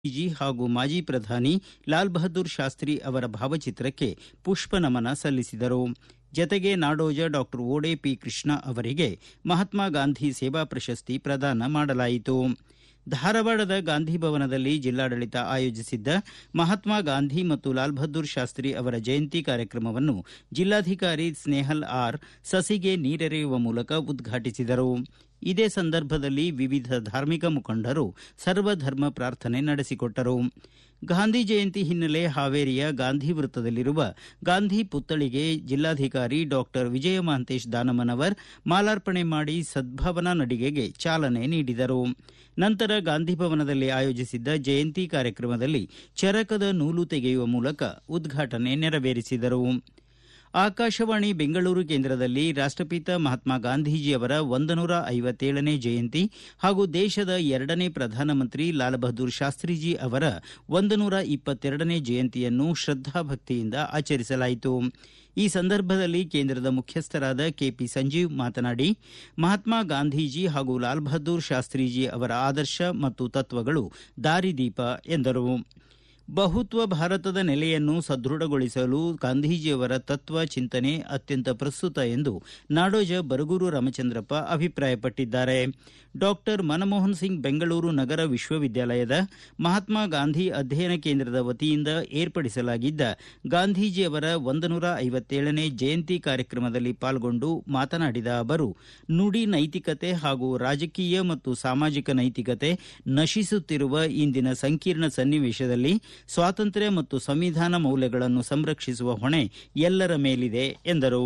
ಗಾಂಧೀಜಿ ಹಾಗೂ ಮಾಜಿ ಪ್ರಧಾನಿ ಲಾಲ್ ಬಹದ್ದೂರ್ ಶಾಸ್ತ್ರಿ ಅವರ ಭಾವಚಿತ್ರಕ್ಕೆ ಪುಷ್ಪ ನಮನ ಸಲ್ಲಿಸಿದರು. ಜತೆಗೆ ನಾಡೋಜ ಡಾ ವೋಡೆ ಪಿ ಕೃಷ್ಣ ಅವರಿಗೆ ಮಹಾತ್ಮ ಗಾಂಧಿ ಸೇವಾ ಪ್ರಶಸ್ತಿ ಪ್ರದಾನ ಮಾಡಲಾಯಿತು. ಧಾರವಾಡದ ಗಾಂಧಿ ಭವನದಲ್ಲಿ ಜಿಲ್ಲಾಡಳಿತ ಆಯೋಜಿಸಿದ್ದ ಮಹಾತ್ಮ ಗಾಂಧಿ ಮತ್ತು ಲಾಲ್ ಬಹದ್ದೂರ್ ಶಾಸ್ತ್ರಿ ಅವರ ಜಯಂತಿ ಕಾರ್ಯಕ್ರಮವನ್ನು ಜಿಲ್ಲಾಧಿಕಾರಿ ಸ್ನೇಹಲ್ ಆರ್ ಸಸಿಗೆ ನೀರೆರೆಯುವ ಮೂಲಕ ಉದ್ಘಾಟಿಸಿದರು. ಇದೇ ಸಂದರ್ಭದಲ್ಲಿ ವಿವಿಧ ಧಾರ್ಮಿಕ ಮುಖಂಡರು ಸರ್ವಧರ್ಮ ಪ್ರಾರ್ಥನೆ ನಡೆಸಿಕೊಟ್ಟರು. ಗಾಂಧಿ ಜಯಂತಿ ಹಿನ್ನೆಲೆ ಹಾವೇರಿಯ ಗಾಂಧಿ ವೃತ್ತದಲ್ಲಿರುವ ಗಾಂಧಿ ಪುತ್ಥಳಿಗೆ ಜಿಲ್ಲಾಧಿಕಾರಿ ಡಾ ವಿಜಯ ಮಹಾಂತೇಶ ದಾನಮ್ಮನವರ್ ಮಾಲಾರ್ಪಣೆ ಮಾಡಿ ಸದ್ಭಾವನಾ ನಡಿಗೆಗೆ ಚಾಲನೆ ನೀಡಿದರು. ನಂತರ ಗಾಂಧಿ ಭವನದಲ್ಲಿ ಆಯೋಜಿಸಿದ್ದ ಜಯಂತಿ ಕಾರ್ಯಕ್ರಮದಲ್ಲಿ ಚರಕದ ನೂಲು ತೆಗೆಯುವ ಮೂಲಕ ಉದ್ಘಾಟನೆ ನೆರವೇರಿಸಿದರು. ಆಕಾಶವಾಣಿ ಬೆಂಗಳೂರು ಕೇಂದ್ರದಲ್ಲಿ ರಾಷ್ಟಪಿತ ಮಹಾತ್ಮ ಗಾಂಧೀಜಿಯವರ 157ನೇ ಜಯಂತಿ ಹಾಗೂ ದೇಶದ 2ನೇ ಪ್ರಧಾನಮಂತ್ರಿ ಲಾಲ್ ಬಹದ್ದೂರ್ ಶಾಸ್ತ್ರೀಜಿ ಅವರ 122ನೇ ಜಯಂತಿಯನ್ನು ಶ್ರದ್ಧಾಭಕ್ತಿಯಿಂದ ಆಚರಿಸಲಾಯಿತು. ಈ ಸಂದರ್ಭದಲ್ಲಿ ಕೇಂದ್ರದ ಮುಖ್ಯಸ್ಥರಾದ ಕೆಪಿ ಸಂಜೀವ್ ಮಾತನಾಡಿ, ಮಹಾತ್ಮ ಗಾಂಧೀಜಿ ಹಾಗೂ ಲಾಲ್ ಬಹದ್ದೂರ್ ಶಾಸ್ತ್ರೀಜಿ ಅವರ ಆದರ್ಶ ಮತ್ತು ತತ್ವಗಳು ದಾರಿದೀಪ ಎಂದರು. ಬಹುತ್ವ ಭಾರತದ ನೆಲೆಯನ್ನು ಸದೃಢಗೊಳಿಸಲು ಗಾಂಧೀಜಿಯವರ ತತ್ವ ಚಿಂತನೆ ಅತ್ಯಂತ ಪ್ರಸ್ತುತ ಎಂದು ನಾಡೋಜ ಬರಗೂರು ರಾಮಚಂದ್ರಪ್ಪ ಅಭಿಪ್ರಾಯಪಟ್ಟಿದ್ದಾರೆ. ಡಾಕ್ಟರ್ ಮನಮೋಹನ್ ಸಿಂಗ್ ಬೆಂಗಳೂರು ನಗರ ವಿಶ್ವವಿದ್ಯಾಲಯದ ಮಹಾತ್ಮ ಗಾಂಧಿ ಅಧ್ಯಯನ ಕೇಂದ್ರದ ವತಿಯಿಂದ ಏರ್ಪಡಿಸಲಾಗಿದ್ದ ಗಾಂಧೀಜಿಯವರ 157ನೇ ಜಯಂತಿ ಕಾರ್ಯಕ್ರಮದಲ್ಲಿ ಪಾಲ್ಗೊಂಡು ಮಾತನಾಡಿದ ಅವರು, ನುಡಿ ನೈತಿಕತೆ ಹಾಗೂ ರಾಜಕೀಯ ಮತ್ತು ಸಾಮಾಜಿಕ ನೈತಿಕತೆ ನಶಿಸುತ್ತಿರುವ ಇಂದಿನ ಸಂಕೀರ್ಣ ಸನ್ನಿವೇಶದಲ್ಲಿ ಸ್ವಾತಂತ್ರ್ಯ ಮತ್ತು ಸಂವಿಧಾನ ಮೌಲ್ಯಗಳನ್ನು ಸಂರಕ್ಷಿಸುವ ಹೊಣೆ ಎಲ್ಲರ ಮೇಲಿದೆ ಎಂದರು.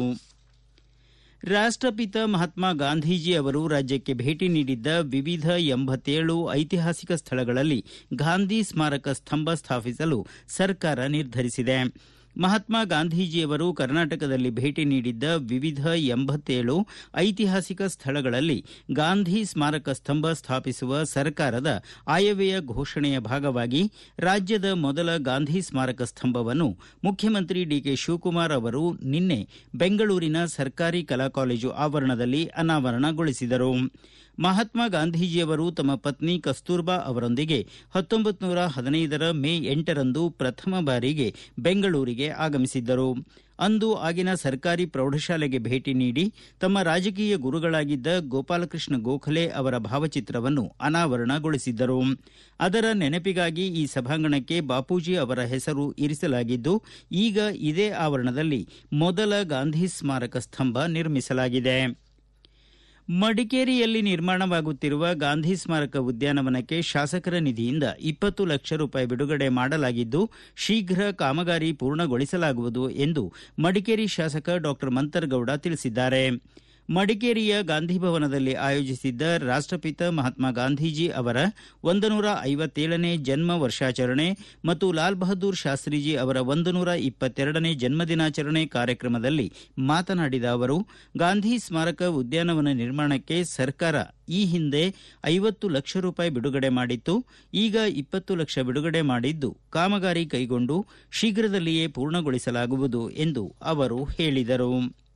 ರಾಷ್ಟಪಿತ ಮಹಾತ್ಮ ಗಾಂಧೀಜಿ ಅವರು ರಾಜ್ಯಕ್ಕೆ ಭೇಟಿ ನೀಡಿದ್ದ ವಿವಿಧ 87 ಐತಿಹಾಸಿಕ ಸ್ಥಳಗಳಲ್ಲಿ ಗಾಂಧಿ ಸ್ಮಾರಕ ಸ್ತಂಭ ಸ್ಥಾಪಿಸಲು ಸರ್ಕಾರ ನಿರ್ಧರಿಸಿದೆ. ಮಹಾತ್ಮ ಗಾಂಧೀಜಿಯವರು ಕರ್ನಾಟಕದಲ್ಲಿ ಭೇಟಿ ನೀಡಿದ್ದ ವಿವಿಧ 87 ಐತಿಹಾಸಿಕ ಸ್ಥಳಗಳಲ್ಲಿ ಗಾಂಧಿ ಸ್ಮಾರಕ ಸ್ತಂಭ ಸ್ಥಾಪಿಸುವ ಸರ್ಕಾರದ ಆಯವ್ಯಯ ಘೋಷಣೆಯ ಭಾಗವಾಗಿ ರಾಜ್ಯದ ಮೊದಲ ಗಾಂಧಿ ಸ್ಮಾರಕ ಸ್ತಂಭವನ್ನು ಮುಖ್ಯಮಂತ್ರಿ ಡಿಕೆ ಶಿವಕುಮಾರ್ ಅವರು ನಿನ್ನೆ ಬೆಂಗಳೂರಿನ ಸರ್ಕಾರಿ ಕಲಾ ಕಾಲೇಜು ಆವರಣದಲ್ಲಿ ಅನಾವರಣಗೊಳಿಸಿದರು. ಮಹಾತ್ಮ ಗಾಂಧೀಜಿಯವರು ತಮ್ಮ ಪತ್ನಿ ಕಸ್ತೂರ್ಬಾ ಅವರೊಂದಿಗೆ 1915 ಮೇ 8ರಂದು ಪ್ರಥಮ ಬಾರಿಗೆ ಬೆಂಗಳೂರಿಗೆ ಆಗಮಿಸಿದ್ದರು. ಅಂದು ಆಗಿನ ಸರ್ಕಾರಿ ಪ್ರೌಢಶಾಲೆಗೆ ಭೇಟಿ ನೀಡಿ ತಮ್ಮ ರಾಜಕೀಯ ಗುರುಗಳಾಗಿದ್ದ ಗೋಪಾಲಕೃಷ್ಣ ಗೋಖಲೆ ಅವರ ಭಾವಚಿತ್ರವನ್ನು ಅನಾವರಣಗೊಳಿಸಿದ್ದರು. ಅದರ ನೆನಪಿಗಾಗಿ ಈ ಸಭಾಂಗಣಕ್ಕೆ ಬಾಪೂಜಿ ಅವರ ಹೆಸರು ಇರಿಸಲಾಗಿದ್ದು, ಈಗ ಇದೇ ಆವರಣದಲ್ಲಿ ಮೊದಲ ಗಾಂಧಿ ಸ್ಮಾರಕ ಸ್ತಂಭ ನಿರ್ಮಿಸಲಾಗಿದೆ. ಮಡಿಕೇರಿಯಲ್ಲಿ ನಿರ್ಮಾಣವಾಗುತ್ತಿರುವ ಗಾಂಧಿ ಸ್ಮಾರಕ ಉದ್ಯಾನವನಕ್ಕೆ ಶಾಸಕರ ನಿಧಿಯಿಂದ 20 ಲಕ್ಷ ರೂಪಾಯಿ ಬಿಡುಗಡೆ ಮಾಡಲಾಗಿದ್ದು, ಶೀಘ್ರ ಕಾಮಗಾರಿ ಪೂರ್ಣಗೊಳಿಸಲಾಗುವುದು ಎಂದು ಮಡಿಕೇರಿ ಶಾಸಕ ಡಾ ಮಂತರಗೌಡ ತಿಳಿಸಿದ್ದಾರೆ. ಮಡಿಕೇರಿಯ ಗಾಂಧಿ ಭವನದಲ್ಲಿ ಆಯೋಜಿಸಿದ್ದ ರಾಷ್ಟಪಿತ ಮಹಾತ್ಮ ಗಾಂಧೀಜಿ ಅವರ 157ನೇ ಜನ್ಮ ವರ್ಷಾಚರಣೆ ಮತ್ತು ಲಾಲ್ ಬಹದ್ದೂರ್ ಶಾಸ್ತ್ರೀಜಿ ಅವರ 122ನೇ ಜನ್ಮದಿನಾಚರಣೆ ಕಾರ್ಯಕ್ರಮದಲ್ಲಿ ಮಾತನಾಡಿದ ಅವರು, ಗಾಂಧಿ ಸ್ಮಾರಕ ಉದ್ಯಾನವನ ನಿರ್ಮಾಣಕ್ಕೆ ಸರ್ಕಾರ ಈ ಹಿಂದೆ 50 ಲಕ್ಷ ರೂಪಾಯಿ ಬಿಡುಗಡೆ ಮಾಡಿತ್ತು. ಈಗ 20 ಲಕ್ಷ ಬಿಡುಗಡೆ ಮಾಡಿದ್ದು, ಕಾಮಗಾರಿ ಕೈಗೊಂಡು ಶೀಘ್ರದಲ್ಲಿಯೇ ಪೂರ್ಣಗೊಳಿಸಲಾಗುವುದು ಎಂದು ಅವರು ಹೇಳಿದರು.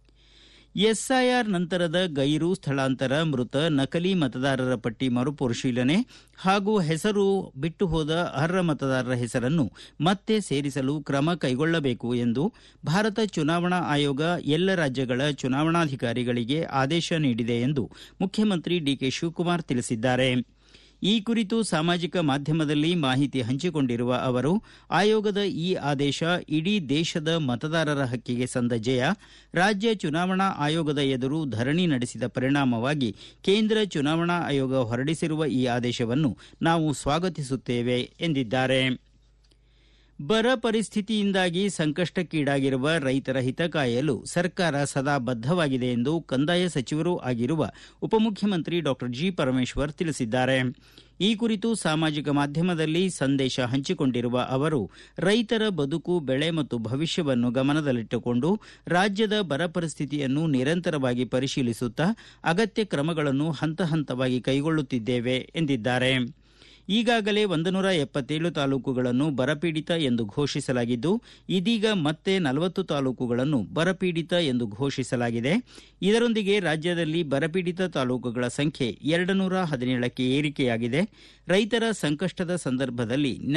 ಎಸ್ಐಆರ್ ನಂತರದ ಗೈರು ಸ್ಥಳಾಂತರ, ಮೃತ, ನಕಲಿ ಮತದಾರರ ಪಟ್ಟಿ ಮರುಪರಿಶೀಲನೆ ಹಾಗೂ ಹೆಸರು ಬಿಟ್ಟು ಹೋದ ಅರ್ಹ ಮತದಾರರ ಹೆಸರನ್ನು ಮತ್ತೆ ಸೇರಿಸಲು ಕ್ರಮ ಕೈಗೊಳ್ಳಬೇಕು ಎಂದು ಭಾರತ ಚುನಾವಣಾ ಆಯೋಗ ಎಲ್ಲ ರಾಜ್ಯಗಳ ಚುನಾವಣಾಧಿಕಾರಿಗಳಿಗೆ ಆದೇಶ ನೀಡಿದೆ ಎಂದು ಮುಖ್ಯಮಂತ್ರಿ ಡಿಕೆ ಶಿವಕುಮಾರ್ ತಿಳಿಸಿದ್ದಾರೆ. ಈ ಕುರಿತು ಸಾಮಾಜಿಕ ಮಾಧ್ಯಮದಲ್ಲಿ ಮಾಹಿತಿ ಹಂಚಿಕೊಂಡಿರುವ ಅವರು, ಆಯೋಗದ ಈ ಆದೇಶ ಇಡೀ ದೇಶದ ಮತದಾರರ ಹಕ್ಕಿಗೆ ಸಂದ ಜಯ. ರಾಜ್ಯ ಚುನಾವಣಾ ಆಯೋಗದ ಎದುರು ಧರಣಿ ನಡೆಸಿದ ಪರಿಣಾಮವಾಗಿ ಕೇಂದ್ರ ಚುನಾವಣಾ ಆಯೋಗ ಹೊರಡಿಸಿರುವ ಈ ಆದೇಶವನ್ನು ನಾವು ಸ್ವಾಗತಿಸುತ್ತೇವೆ ಎಂದಿದ್ದಾರೆ. ಬರ ಪರಿಸ್ಥಿತಿಯಿಂದಾಗಿ ಸಂಕಷ್ಟಕ್ಕೀಡಾಗಿರುವ ರೈತರ ಹಿತ ಕಾಯಲು ಸರ್ಕಾರ ಸದಾ ಬದ್ಧವಾಗಿದೆ ಎಂದು ಕಂದಾಯ ಸಚಿವರೂ ಆಗಿರುವ ಉಪಮುಖ್ಯಮಂತ್ರಿ ಡಾ ಜಿ ಪರಮೇಶ್ವರ್ ತಿಳಿಸಿದ್ದಾರೆ. ಈ ಕುರಿತು ಸಾಮಾಜಿಕ ಮಾಧ್ಯಮದಲ್ಲಿ ಸಂದೇಶ ಹಂಚಿಕೊಂಡಿರುವ ಅವರು, ರೈತರ ಬದುಕು, ಬೆಳೆ ಮತ್ತು ಭವಿಷ್ಯವನ್ನು ಗಮನದಲ್ಲಿಟ್ಟುಕೊಂಡು ರಾಜ್ಯದ ಬರ ಪರಿಸ್ಥಿತಿಯನ್ನು ನಿರಂತರವಾಗಿ ಪರಿಶೀಲಿಸುತ್ತಾ ಅಗತ್ಯ ಕ್ರಮಗಳನ್ನು ಹಂತ ಹಂತವಾಗಿ ಕೈಗೊಳ್ಳುತ್ತಿದ್ದೇವೆ ಎಂದಿದ್ದಾರೆ. ಈಗಾಗಲೇ 177 ತಾಲೂಕುಗಳನ್ನು ಬರಪೀಡಿತ ಎಂದು ಘೋಷಿಸಲಾಗಿದ್ದು, ಇದೀಗ ಮತ್ತೆ 40 ತಾಲೂಕುಗಳನ್ನು ಬರಪೀಡಿತ ಎಂದು ಘೋಷಿಸಲಾಗಿದೆ. ಇದರೊಂದಿಗೆ ರಾಜ್ಯದಲ್ಲಿ ಬರಪೀಡಿತ ತಾಲೂಕುಗಳ ಸಂಖ್ಯೆ 217ಕ್ಕೆ ಏರಿಕೆಯಾಗಿದೆ. ರೈತರ ಸಂಕಷ್ಟದ ಸಂದರ್ಭದಲ್ಲಿ